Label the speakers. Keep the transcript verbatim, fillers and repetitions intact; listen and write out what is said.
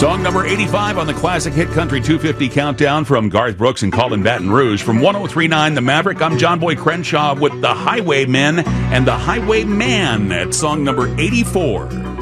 Speaker 1: Song number eighty-five on the Classic Hit Country two fifty Countdown from Garth Brooks and Colin Baton Rouge. From one oh three point nine The Maverick, I'm John Boy Crenshaw with The Highwaymen and The Highwayman at song number eighty-four.